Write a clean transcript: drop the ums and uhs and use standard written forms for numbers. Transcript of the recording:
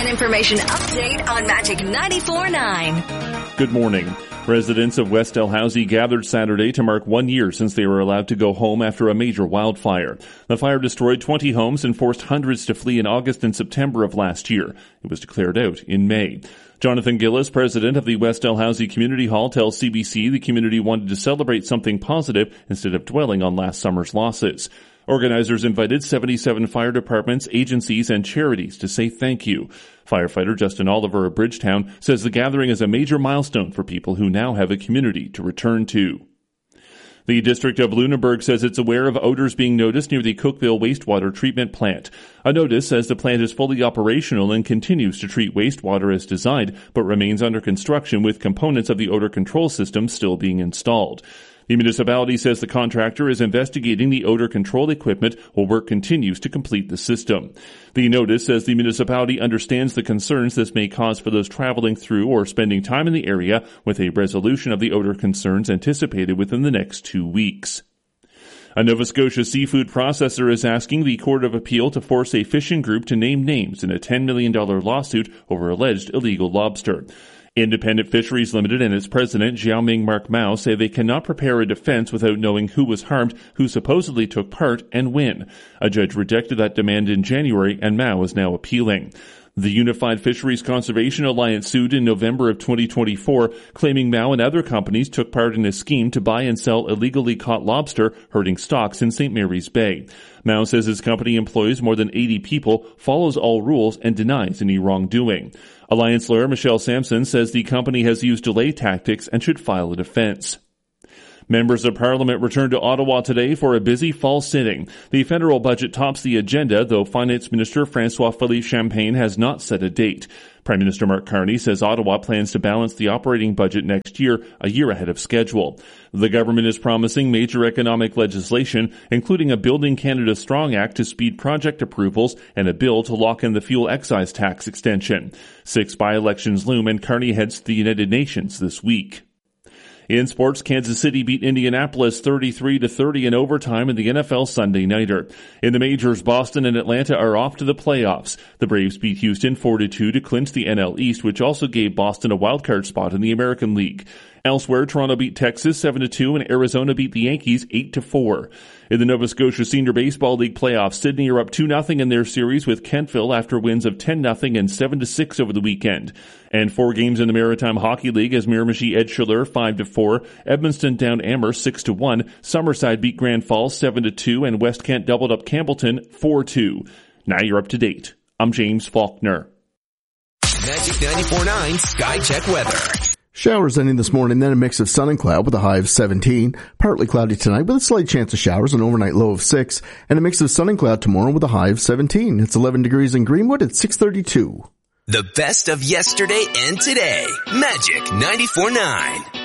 information update on Magic 94.9. Good morning. Residents of West Dalhousie gathered Saturday to mark 1 year since they were allowed to go home after a major wildfire. The fire destroyed 20 homes and forced hundreds to flee in August and September of last year. It was declared out in May. Jonathan Gillis, president of the West Dalhousie Community Hall, tells CBC the community wanted to celebrate something positive instead of dwelling on last summer's losses. Organizers invited 77 fire departments, agencies, and charities to say thank you. Firefighter Justin Oliver of Bridgetown says the gathering is a major milestone for people who now have a community to return to. The District of Lunenburg says it's aware of odors being noticed near the Cookville wastewater treatment plant. A notice says the plant is fully operational and continues to treat wastewater as designed, but remains under construction with components of the odor control system still being installed. The municipality says the contractor is investigating the odor control equipment while work continues to complete the system. The notice says the municipality understands the concerns this may cause for those traveling through or spending time in the area, with a resolution of the odor concerns anticipated within the next 2 weeks. A Nova Scotia seafood processor is asking the Court of Appeal to force a fishing group to name names in a $10 million lawsuit over alleged illegal lobster. Independent Fisheries Limited and its president, Xiaoming Mark Mao, say they cannot prepare a defense without knowing who was harmed, who supposedly took part, and when. A judge rejected that demand in January, and Mao is now appealing. The Unified Fisheries Conservation Alliance sued in November of 2024, claiming Mao and other companies took part in a scheme to buy and sell illegally caught lobster, hurting stocks in St. Mary's Bay. Mao says his company employs more than 80 people, follows all rules, and denies any wrongdoing. Alliance lawyer Michelle Sampson says the company has used delay tactics and should file a defense. Members of Parliament returned to Ottawa today for a busy fall sitting. The federal budget tops the agenda, though Finance Minister François-Philippe Champagne has not set a date. Prime Minister Mark Carney says Ottawa plans to balance the operating budget next year, a year ahead of schedule. The government is promising major economic legislation, including a Building Canada Strong Act to speed project approvals and a bill to lock in the fuel excise tax extension. 6 by-elections loom, and Carney heads to the United Nations this week. In sports, Kansas City beat Indianapolis 33-30 in overtime in the NFL Sunday Nighter. In the majors, Boston and Atlanta are off to the playoffs. The Braves beat Houston 4-2 to clinch the NL East, which also gave Boston a wildcard spot in the American League. Elsewhere, Toronto beat Texas 7-2 and Arizona beat the Yankees 8-4. In the Nova Scotia Senior Baseball League playoffs, Sydney are up 2-0 in their series with Kentville after wins of 10-0 and 7-6 over the weekend. And 4 games in the Maritime Hockey League as Miramichi edged Chaleur 5-4, Edmundston down Amherst 6-1, Summerside beat Grand Falls 7-2, and West Kent doubled up Campbellton 4-2. Now you're up to date. I'm James Faulkner. Magic 94.9 Sky Check Weather. Showers ending this morning, then a mix of sun and cloud with a high of 17. Partly cloudy tonight with a slight chance of showers, an overnight low of 6. And a mix of sun and cloud tomorrow with a high of 17. It's 11 degrees in Greenwood at 6:32. The best of yesterday and today. Magic 94.9.